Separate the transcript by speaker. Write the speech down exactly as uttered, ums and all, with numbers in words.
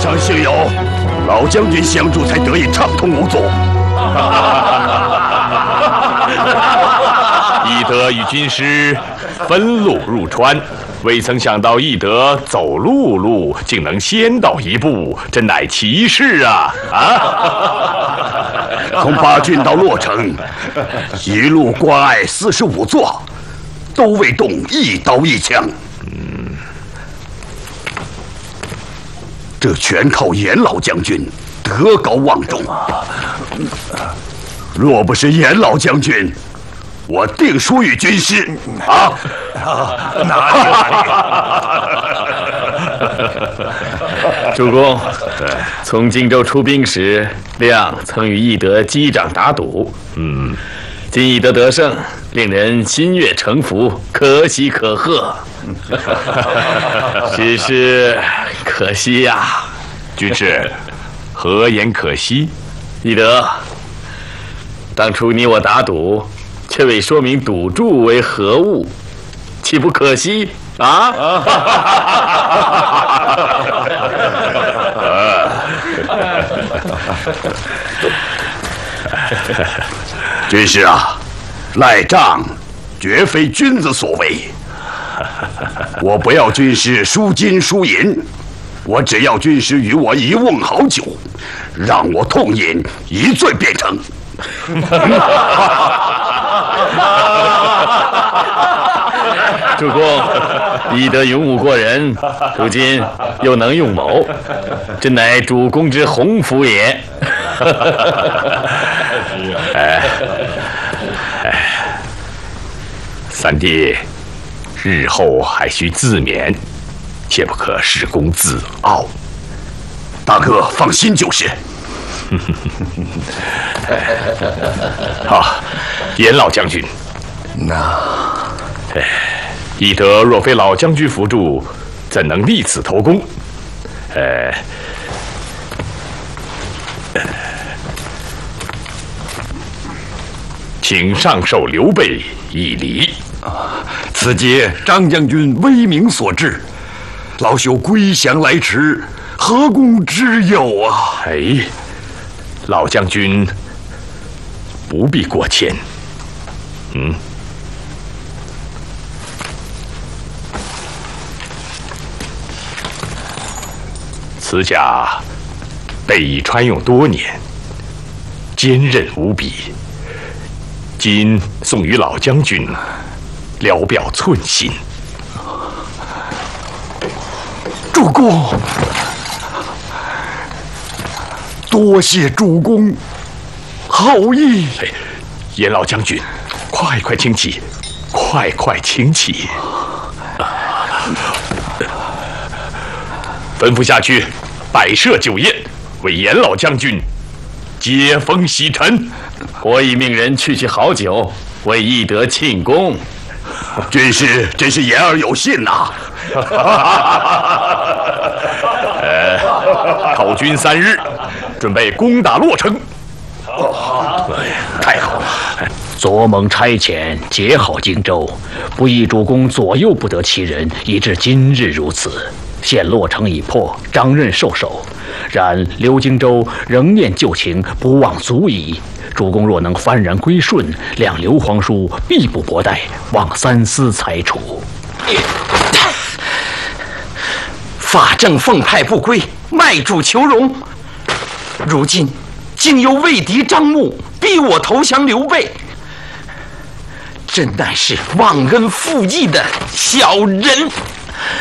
Speaker 1: 上幸有老将军相助，才得以畅通无阻。
Speaker 2: 翼德与军师分路入川，未曾想到翼德走陆路竟能先到一步，真乃奇事啊！啊！
Speaker 1: 从巴郡到洛城，一路关隘四十五座，都未动一刀一枪。嗯，这全靠严老将军德高望重。若不是严老将军，我定输与军师啊！
Speaker 3: 哪里哪里！主公，从荆州出兵时，亮曾与翼德击掌打赌。嗯，今翼德得胜，令人心悦诚服，可喜可贺。只是可惜呀、啊，
Speaker 2: 军师，何言可惜？
Speaker 3: 翼德，当初你我打赌，却未说明赌注为何物，岂不可惜啊？
Speaker 1: 军师啊，赖账绝非君子所为。我不要军师输金输银，我只要军师与我一瓮好酒，让我痛饮一醉便成。
Speaker 3: 主公，翼德勇武过人，如今又能用谋，真乃主公之鸿福也。
Speaker 2: 哎，哎，三弟，日后还需自勉，切不可恃功自傲。
Speaker 1: 大哥放心就是。
Speaker 2: 好，严老将军，
Speaker 1: 那，
Speaker 2: 哎，翼德若非老将军扶助，怎能立此头功？呃，请上授刘备一礼。
Speaker 1: 此节张将军威名所致，老朽归降来迟，何功之有啊？
Speaker 2: 哎，老将军不必过谦。嗯。此甲备已穿用多年，坚韧无比。今送与老将军，聊表寸心。
Speaker 1: 主公，多谢主公好意。
Speaker 2: 哎，严老将军，快快请起，快快请起。吩咐下去，摆设酒宴，为严老将军接风洗尘。
Speaker 3: 我已命人去取好酒，为翼德庆功。
Speaker 1: 军师真是言而有信呐！
Speaker 2: 呃，犒军三日，准备攻打洛城。
Speaker 1: 哦，太好了！
Speaker 4: 左猛差遣结好荆州，不意主公左右不得其人，以致今日如此。现洛城已破，张任受首，然刘荆州仍念旧情，不忘足矣。主公若能幡然归顺，谅刘皇叔必不薄待，望三思裁处。
Speaker 5: 法正奉派不归，卖主求荣。如今竟由魏敌张牧逼我投降刘备，真乃是忘恩负义的小人。